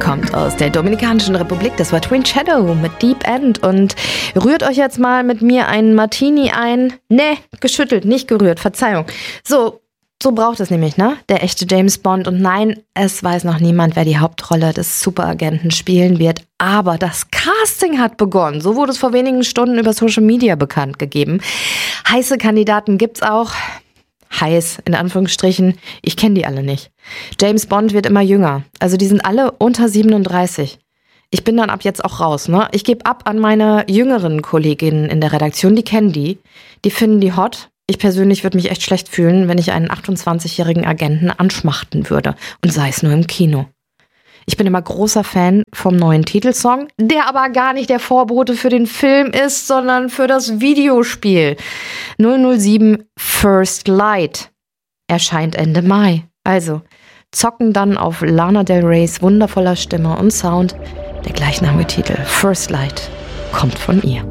kommt aus der Dominikanischen Republik. Das war Twin Shadow mit Deep End. Und rührt euch jetzt mal mit mir einen Martini ein. Nee, geschüttelt, nicht gerührt, Verzeihung. So braucht es nämlich, ne? Der echte James Bond. Und nein, es weiß noch niemand, wer die Hauptrolle des Superagenten spielen wird. Aber das Casting hat begonnen. So wurde es vor wenigen Stunden über Social Media bekannt gegeben. Heiße Kandidaten gibt's auch. Heiß, in Anführungsstrichen. Ich kenne die alle nicht. James Bond wird immer jünger. Also die sind alle unter 37. Ich bin dann ab jetzt auch raus, ne? Ich gebe ab an meine jüngeren Kolleginnen in der Redaktion. Die kennen die. Die finden die hot. Ich persönlich würde mich echt schlecht fühlen, wenn ich einen 28-jährigen Agenten anschmachten würde. Und sei es nur im Kino. Ich bin immer großer Fan vom neuen Titelsong, der aber gar nicht der Vorbote für den Film ist, sondern für das Videospiel. 007 First Light erscheint Ende Mai. Also zocken dann auf Lana Del Reys wundervoller Stimme und Sound. Der gleichnamige Titel First Light kommt von ihr.